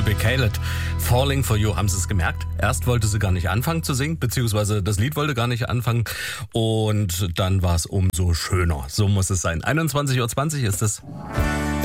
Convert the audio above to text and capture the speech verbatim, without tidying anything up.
Colby Caleb. Falling for You, haben Sie es gemerkt? Erst wollte sie gar nicht anfangen zu singen, beziehungsweise das Lied wollte gar nicht anfangen und dann war es umso schöner. So muss es sein. einundzwanzig Uhr zwanzig ist es.